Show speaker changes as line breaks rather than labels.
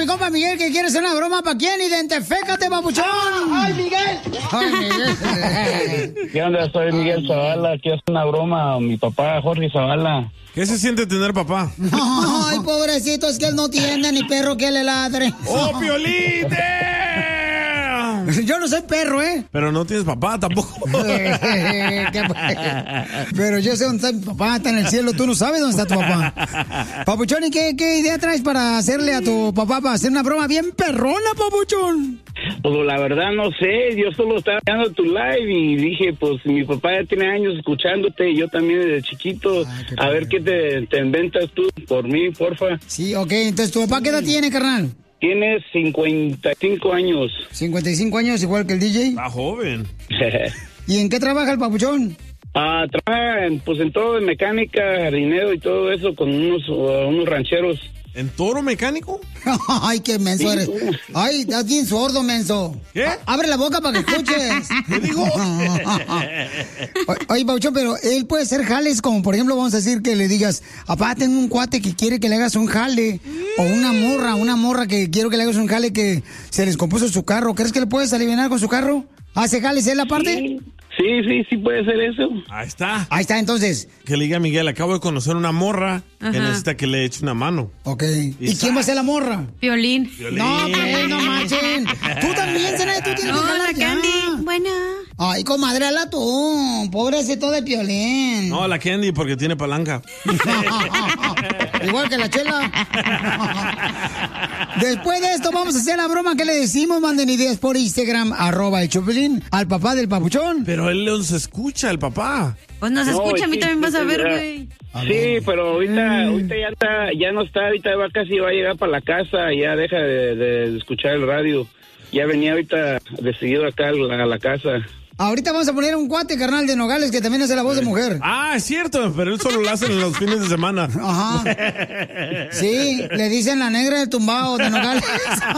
compa Miguel que quiere hacer una broma. ¿Para quién? Identifícate, papuchón. ¡Ay, Miguel! ¡Ay, Miguel!
¿Qué onda? Soy Miguel Zavala. Quiero hacer una broma a mi papá, Jorge Zavala.
¿Qué se siente tener papá?
Ay, pobrecito, es que él no tiene ni perro que le ladre.
¡Oh, Piolín!
Yo no soy perro, ¿eh?
Pero no tienes papá tampoco.
Pero yo sé dónde está mi papá, está en el cielo. Tú no sabes dónde está tu papá. Papuchón, ¿y qué idea traes para hacerle a tu papá para hacer una broma bien perrona, papuchón?
Pues la verdad no sé, yo solo estaba viendo tu live y dije, pues mi papá ya tiene años escuchándote y yo también desde chiquito. A ver qué te inventas tú por mí, porfa.
Sí, ok, entonces ¿tu papá qué edad tiene, carnal?
Tiene 55 años.
55 años, igual que el DJ.
Está joven.
¿Y en qué trabaja el papuchón?
Trabaja en todo, en mecánica, jardinero y todo eso con unos rancheros.
¿En toro mecánico?
Ay, qué menso eres. Ay, estás bien sordo, menso.
¿Qué?
Abre la boca para que escuches.
¿Qué digo?
Oye, Pauchón, pero él puede hacer jales como, por ejemplo, vamos a decir que le digas, papá, tengo un cuate que quiere que le hagas un jale. O una morra que quiero que le hagas un jale que se les compuso su carro. ¿Crees que le puedes aliviar con su carro? ¿Hace jales él aparte?
Sí, puede ser eso.
Ahí está.
Ahí está, entonces.
Que le diga a Miguel, acabo de conocer una morra que necesita que le eche una mano.
Ok. ¿Y quién va a ser la morra?
Piolín.
No, pues, no manchen. Tú también, Zenaida, tú tienes que jalar ya.
Candy. Buena.
Ay, comadre, hazla tú. Pobrecito de Piolín.
No, la Candy porque tiene palanca.
Igual que la Chela. Después de esto vamos a hacer la broma que le decimos. Manden ideas por Instagram, @el_Choplin, al papá del papuchón.
Pero él no se escucha, el papá.
Pues nos escucha, a mí también vas a ver, güey.
Sí, pero ahorita ya no está, ahorita casi va a llegar para la casa, ya deja de escuchar el radio. Ya venía ahorita de seguido acá a la casa.
Ahorita vamos a poner un cuate, carnal, de Nogales, que también hace la voz de mujer.
Ah, es cierto, pero él solo lo hace en los fines de semana.
Ajá. Sí, le dicen la negra del tumbao de Nogales.